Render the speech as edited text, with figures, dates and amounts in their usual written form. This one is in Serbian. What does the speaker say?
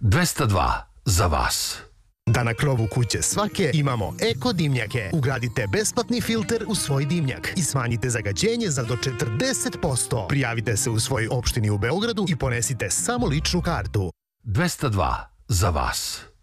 202 za vas. Da na krovu kuće svake imamo eko dimnjake. Ugradite besplatni filter u svoj dimnjak i smanjite zagađenje za do 40%. Prijavite se u svojoj opštini u Beogradu i ponesite samo ličnu kartu. 202 za vas.